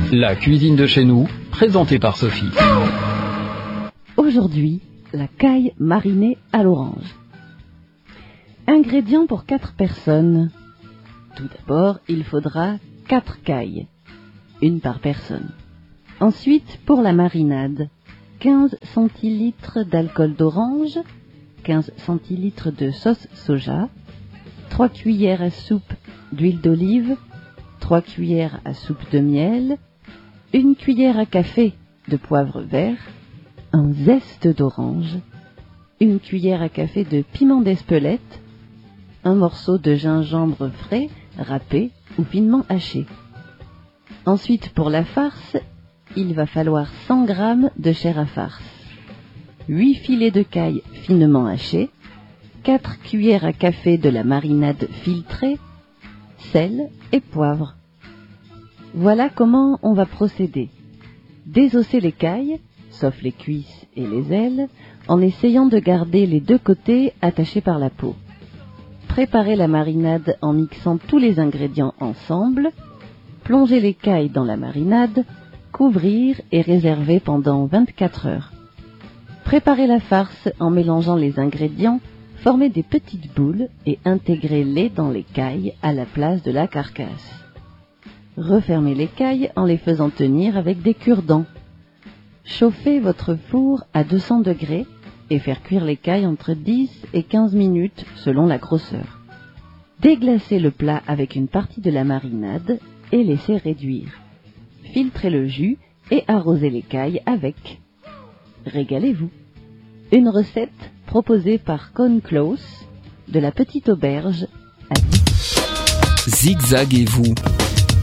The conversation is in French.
La cuisine de chez nous, présentée par Sophie. Aujourd'hui, la caille marinée à l'orange. Ingrédients pour 4 personnes. Tout d'abord, il faudra 4 cailles, une par personne. Ensuite, pour la marinade, 15 centilitres d'alcool d'orange, 15 centilitres de sauce soja, 3 cuillères à soupe d'huile d'olive, 3 cuillères à soupe de miel, 1 cuillère à café de poivre vert, un zeste d'orange, 1 cuillère à café de piment d'Espelette, un morceau de gingembre frais, râpé ou finement haché. Ensuite, pour la farce, il va falloir 100 g de chair à farce, 8 filets de caille finement hachés, 4 cuillères à café de la marinade filtrée, sel et poivre. Voilà comment on va procéder. Désosser les cailles, sauf les cuisses et les ailes, en essayant de garder les 2 côtés attachés par la peau. Préparer la marinade en mixant tous les ingrédients ensemble, plonger les cailles dans la marinade, couvrir et réserver pendant 24 heures. Préparer la farce en mélangeant les ingrédients, former des petites boules et intégrer-les dans les cailles à la place de la carcasse. Refermez les cailles en les faisant tenir avec des cure-dents. Chauffez votre four à 200 degrés et faire cuire les cailles entre 10 et 15 minutes selon la grosseur. Déglacez le plat avec une partie de la marinade et laissez réduire. Filtrez le jus et arrosez les cailles avec. Régalez-vous. Une recette proposée par Con Klaus de la Petite Auberge à Zigzag et vous.